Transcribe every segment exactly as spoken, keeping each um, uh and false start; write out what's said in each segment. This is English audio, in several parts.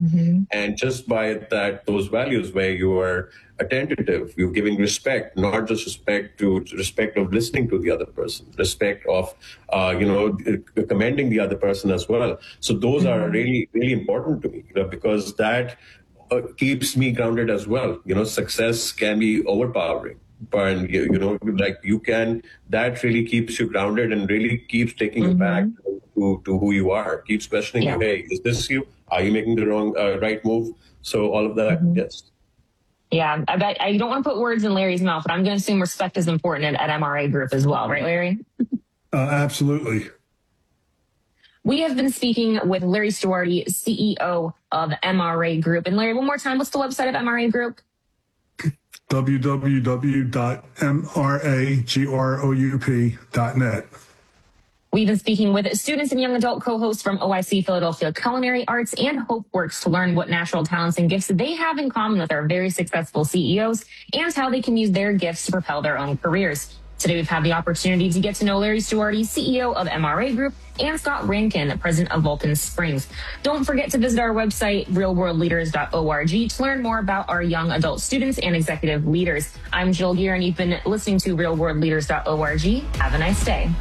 Mm-hmm. And just by that, those values where you are attentive, you're giving respect, not just respect to respect of listening to the other person, respect of, uh, you know, commending the other person as well. So those mm-hmm. are really, really important to me, you know, because that uh, keeps me grounded as well. You know, success can be overpowering. But, you, you know, like you can, that really keeps you grounded and really keeps taking mm-hmm. you back to, to who you are, keeps questioning yeah. you, hey, is this you? Are you making the wrong, uh, right move? So all of that, mm-hmm. yes. Yeah, I bet I don't want to put words in Larry's mouth, but I'm going to assume respect is important at, at M R A Group as well, right, Larry? Uh, absolutely. We have been speaking with Larry Stuardi, C E O of M R A Group. And Larry, one more time, what's the website of M R A Group? w w w dot m r a group dot net. We've been speaking with students and young adult co-hosts from O I C Philadelphia Culinary Arts and HopeWorks to learn what natural talents and gifts they have in common with our very successful C E Os and how they can use their gifts to propel their own careers. Today, we've had the opportunity to get to know Larry Stuardi, C E O of M R A Group, and Scott Rankin, president of Vulcan Springs. Don't forget to visit our website, real world leaders dot org, to learn more about our young adult students and executive leaders. I'm Jill Gear, and you've been listening to real world leaders dot org. Have a nice day.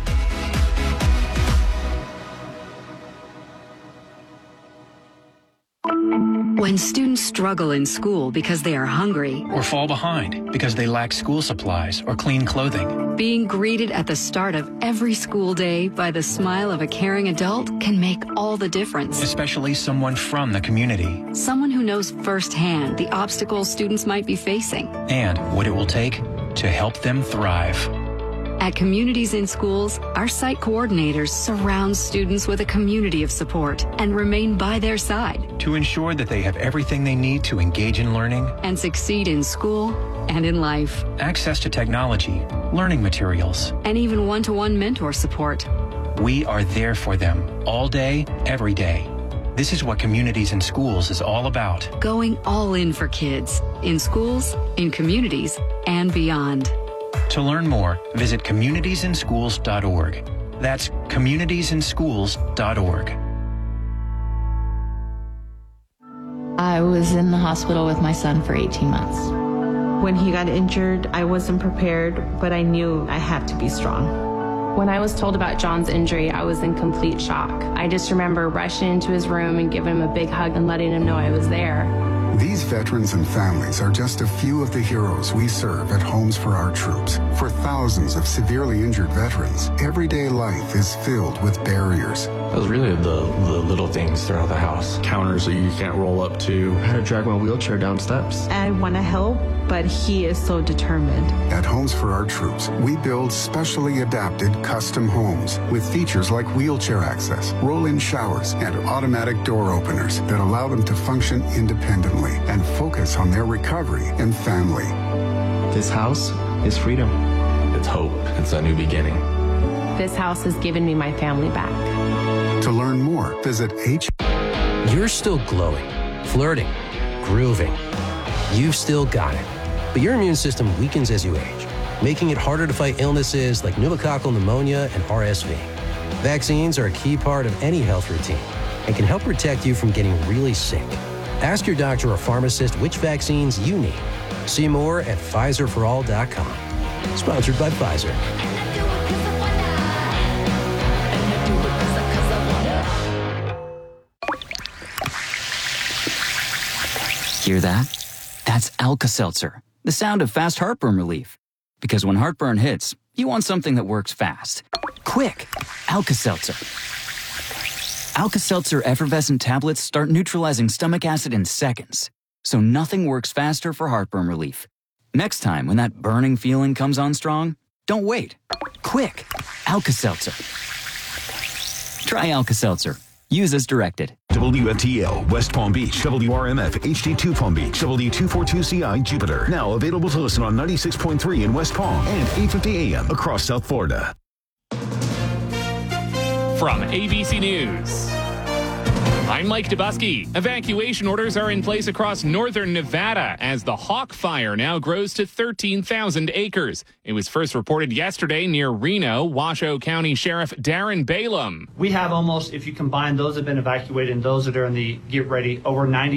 When students struggle in school because they are hungry or fall behind because they lack school supplies or clean clothing, being greeted at the start of every school day by the smile of a caring adult can make all the difference. Especially someone from the community. Someone who knows firsthand the obstacles students might be facing. And what it will take to help them thrive. At Communities in Schools, our site coordinators surround students with a community of support and remain by their side to ensure that they have everything they need to engage in learning and succeed in school and in life. Access to technology, learning materials, and even one-to-one mentor support. We are there for them all day, every day. This is what Communities in Schools is all about. Going all in for kids, in schools, in communities, and beyond. To learn more, visit communities in schools dot org. That's communities in schools dot org. I was in the hospital with my son for eighteen months. When he got injured, I wasn't prepared, but I knew I had to be strong. When I was told about John's injury, I was in complete shock. I just remember rushing into his room and giving him a big hug and letting him know I was there. These veterans and families are just a few of the heroes we serve at Homes for Our Troops. For thousands of severely injured veterans, everyday life is filled with barriers. It was really the, the little things throughout the house. Counters that you can't roll up to. I had to drag my wheelchair down steps. I want to help, but he is so determined. At Homes for Our Troops, we build specially adapted custom homes with features like wheelchair access, roll-in showers, and automatic door openers that allow them to function independently and focus on their recovery and family. This house is freedom. It's hope. It's a new beginning. This house has given me my family back. To learn more, visit H. You're still glowing, flirting, grooving. You've still got it. But your immune system weakens as you age, making it harder to fight illnesses like pneumococcal pneumonia and R S V. Vaccines are a key part of any health routine and can help protect you from getting really sick. Ask your doctor or pharmacist which vaccines you need. See more at Pfizer for all dot com. Sponsored by Pfizer. Hear that? That's Alka-Seltzer, the sound of fast heartburn relief. Because when heartburn hits, you want something that works fast. Quick! Alka-Seltzer. Alka-Seltzer effervescent tablets start neutralizing stomach acid in seconds, so nothing works faster for heartburn relief. Next time when that burning feeling comes on strong, don't wait. Quick! Alka-Seltzer. Try Alka-Seltzer. Use as directed. W F T L, West Palm Beach, W R M F, H D two Palm Beach, W two forty-two C I, Jupiter. Now available to listen on ninety-six point three in West Palm and eight fifty A M across South Florida. From A B C News, I'm Mike Dubusky. Evacuation orders are in place across northern Nevada as the Hawk Fire now grows to thirteen thousand acres. It was first reported yesterday near Reno. Washoe County Sheriff Darren Balaam. We have almost, if you combine those that have been evacuated and those that are in the get ready, over ninety